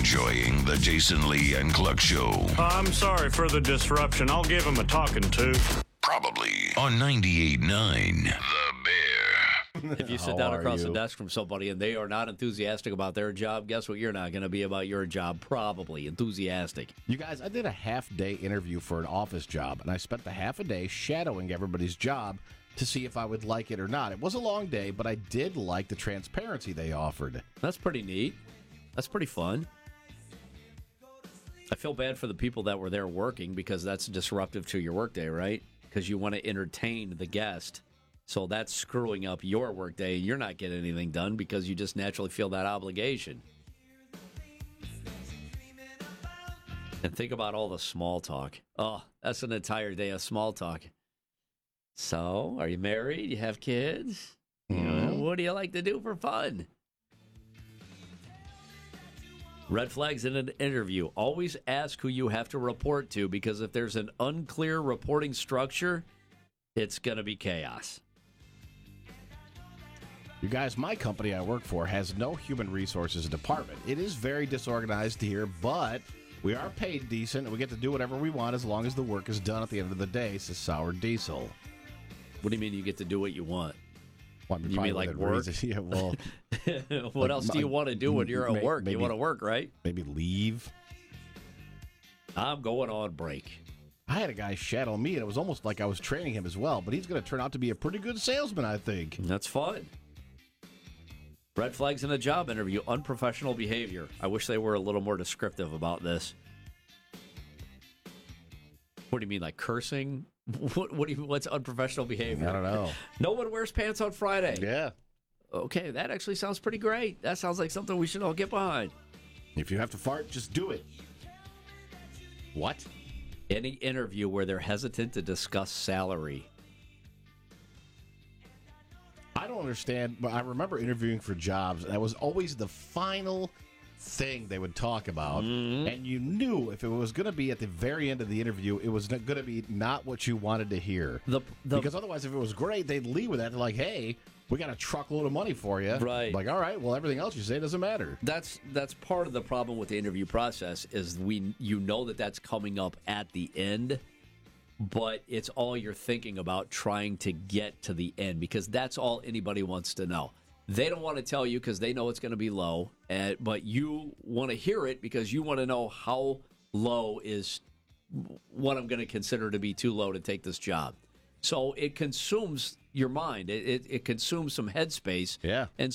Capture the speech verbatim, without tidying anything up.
enjoying the Jason Lee and Cluck Show. I'm sorry for the disruption. I'll give him a talking to. Probably on ninety-eight point nine The Bear. If you sit How down are across you? the desk from somebody and they are not enthusiastic about their job, guess what you're not going to be about your job? Probably enthusiastic. You guys, I did a half-day interview for an office job, and I spent the half a day shadowing everybody's job to see if I would like it or not. It was a long day, but I did like the transparency they offered. That's pretty neat. That's pretty fun. I feel bad for the people that were there working because that's disruptive to your workday, right? Because you want to entertain the guest. So that's screwing up your workday. You're not getting anything done because you just naturally feel that obligation. And think about all the small talk. Oh, that's an entire day of small talk. So, are you married? You have kids? You know, what do you like to do for fun? Red flags in an interview. Always ask who you have to report to, because if there's an unclear reporting structure, it's going to be chaos. You guys, my company I work for has no human resources department. It is very disorganized here, but we are paid decent, and we get to do whatever we want as long as the work is done at the end of the day, says Sour Diesel. What do you mean you get to do what you want? Well, I mean, You probably mean like within work? reason. Yeah, well, What Like, else do you like, want to do when you're at may- work? You maybe- want to work, right? maybe leave. I'm going on break. I had a guy shadow me, and it was almost like I was training him as well, but he's going to turn out to be a pretty good salesman, I think. That's fun. Red flags in a job interview. Unprofessional behavior. I wish they were a little more descriptive about this. What do you mean, like cursing? What, what do you? What's unprofessional behavior? I don't know. No one wears pants on Friday. Yeah. Okay, that actually sounds pretty great. That sounds like something we should all get behind. If you have to fart, just do it. What? Any interview where they're hesitant to discuss salary. I don't understand, but I remember interviewing for jobs, and that was always the final thing they would talk about. Mm-hmm. And you knew if it was going to be at the very end of the interview, it was going to be not what you wanted to hear. The, the because otherwise, if it was great, they'd leave with that. They're like, hey, we got a truckload of money for you. Right. Like, all right, well, everything else you say doesn't matter. That's that's part of the problem with the interview process is we you know that that's coming up at the end, but it's all you're thinking about trying to get to the end because that's all anybody wants to know. They don't want to tell you because they know it's going to be low, and, but you want to hear it because you want to know how low is what I'm going to consider to be too low to take this job. So it consumes your mind. It, it, it consumes some headspace. Yeah. And